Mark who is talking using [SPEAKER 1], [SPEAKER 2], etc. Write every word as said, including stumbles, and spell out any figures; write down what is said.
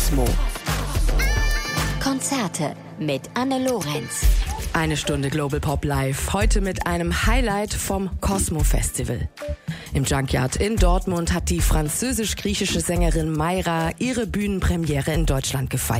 [SPEAKER 1] Cosmo. Konzerte mit Anne Lorenz.
[SPEAKER 2] Eine Stunde Global Pop Live, heute mit einem Highlight vom Cosmo Festival. Im Junkyard in Dortmund hat die französisch-griechische Sängerin Mayra ihre Bühnenpremiere in Deutschland gefeiert.